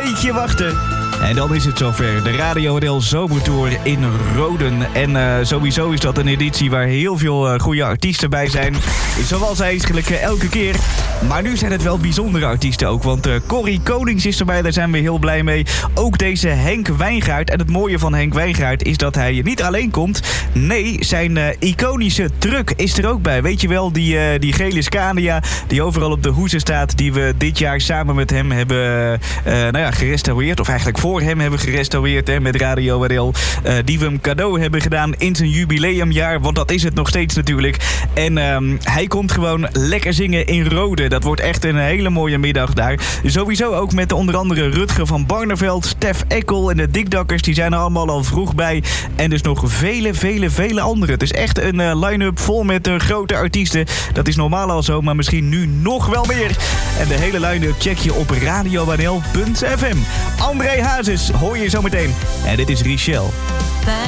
beetje wachten. En dan is het zover. De Radio NL Zomertour in Roden. En sowieso is dat een editie waar heel veel goede artiesten bij zijn. Zoals eigenlijk elke keer. Maar nu zijn het wel bijzondere artiesten ook. Want Corrie Konings is erbij, daar zijn we heel blij mee. Ook deze Henk Wijngaard. En het mooie van Henk Wijngaard is dat hij niet alleen komt. Nee, zijn iconische truck is er ook bij. Weet je wel, die gele Scania die overal op de hoezen staat. Die we dit jaar samen met hem hebben gerestaureerd. Of eigenlijk voor hem hebben gerestaureerd met Radio NL. Die we hem cadeau hebben gedaan in zijn jubileumjaar. Want dat is het nog steeds natuurlijk. En hij komt gewoon lekker zingen in Rode. Dat wordt echt een hele mooie middag daar. Sowieso ook met onder andere Rutger van Barneveld, Stef Eckel en de Dikdakkers. Die zijn er allemaal al vroeg bij. En dus nog vele anderen. Het is echt een line-up vol met grote artiesten. Dat is normaal al zo, maar misschien nu nog wel meer. En de hele line-up check je op radionl.fm. André Hazes hoor je zo meteen. En dit is Richelle.